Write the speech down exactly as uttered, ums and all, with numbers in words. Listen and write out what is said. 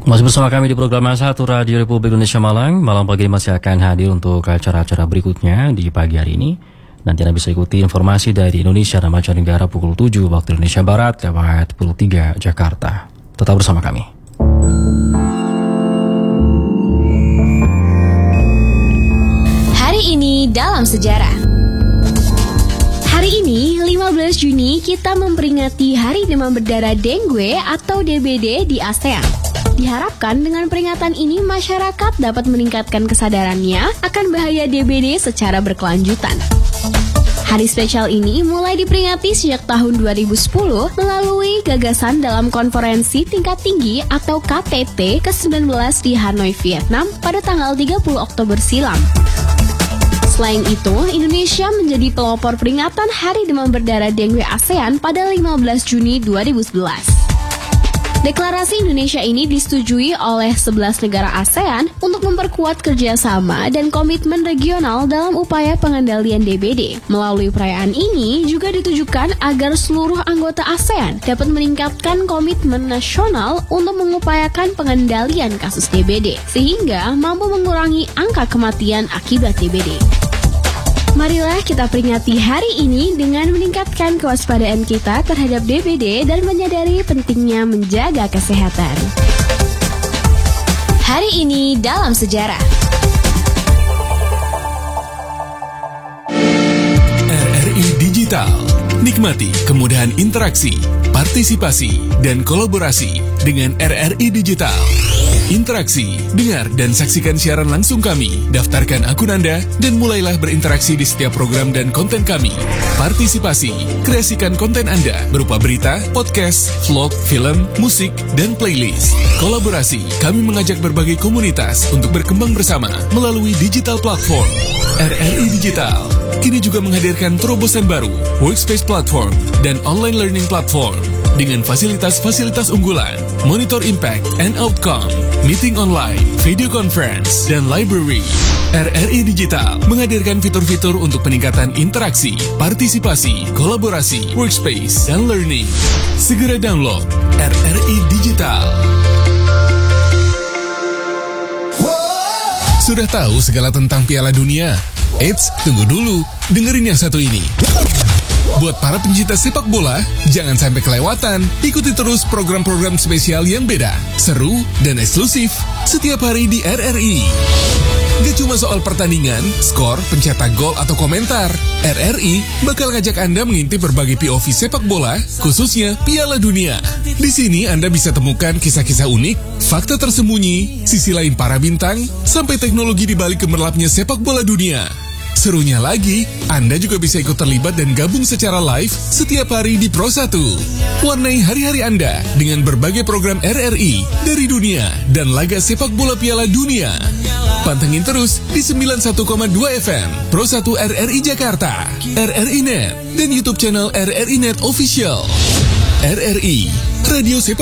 Masih bersama kami di program satu Radio Republik Indonesia Malang. Malam pagi ini masih akan hadir untuk acara-acara berikutnya di pagi hari ini. Nanti Anda bisa ikuti informasi dari Indonesia dan mancanegara pukul tujuh waktu Indonesia Barat lewat pukul tiga Jakarta. Tetap bersama kami. Hari ini dalam sejarah. Hari ini, lima belas Juni, kita memperingati Hari Demam Berdarah Dengue atau D B D di ASEAN. Diharapkan dengan peringatan ini masyarakat dapat meningkatkan kesadarannya akan bahaya D B D secara berkelanjutan. Hari spesial ini mulai diperingati sejak tahun dua ribu sepuluh melalui gagasan dalam konferensi tingkat tinggi atau K T T ke sembilan belas di Hanoi, Vietnam pada tanggal tiga puluh Oktober silam. Selain itu, Indonesia menjadi pelopor peringatan Hari Demam Berdarah Dengue ASEAN pada lima belas Juni dua ribu sebelas. Deklarasi Indonesia ini disetujui oleh sebelas negara ASEAN untuk memperkuat kerjasama dan komitmen regional dalam upaya pengendalian D B D. Melalui perayaan ini juga ditujukan agar seluruh anggota ASEAN dapat meningkatkan komitmen nasional untuk mengupayakan pengendalian kasus D B D, sehingga mampu mengurangi angka kematian akibat D B D. Marilah kita peringati hari ini dengan meningkatkan kewaspadaan kita terhadap D B D dan menyadari pentingnya menjaga kesehatan. Hari ini dalam sejarah. R R I Digital. Nikmati kemudahan interaksi, partisipasi, dan kolaborasi dengan R R I Digital. Interaksi, dengar dan saksikan siaran langsung kami. Daftarkan akun Anda dan mulailah berinteraksi di setiap program dan konten kami. Partisipasi, kreasikan konten Anda berupa berita, podcast, vlog, film, musik, dan playlist. Kolaborasi, kami mengajak berbagai komunitas untuk berkembang bersama melalui digital platform. R R I Digital kini juga menghadirkan terobosan baru, workspace platform, dan online learning platform. Dengan fasilitas-fasilitas unggulan, monitor impact and outcome, meeting online, video conference, dan library. R R I Digital menghadirkan fitur-fitur untuk peningkatan interaksi, partisipasi, kolaborasi, workspace, dan learning. Segera download R R I Digital. Sudah tahu segala tentang Piala Dunia? Eits, tunggu dulu, dengerin yang satu ini. Buat para pencinta sepak bola, jangan sampai kelewatan. Ikuti terus program-program spesial yang beda, seru, dan eksklusif setiap hari di R R I. Gak cuma soal pertandingan, skor, pencetak gol, atau komentar. R R I bakal ngajak Anda mengintip berbagai P O V sepak bola, khususnya Piala Dunia. Di sini Anda bisa temukan kisah-kisah unik, fakta tersembunyi, sisi lain para bintang, sampai teknologi di balik gemerlapnya sepak bola dunia. Serunya lagi, Anda juga bisa ikut terlibat dan gabung secara live setiap hari di Pro satu. Warnai hari-hari Anda dengan berbagai program R R I dari dunia dan laga sepak bola Piala Dunia. Pantengin terus di sembilan puluh satu koma dua F M Pro satu R R I Jakarta, R R I Net, dan YouTube channel R R I Net Official. R R I, Radio Sepak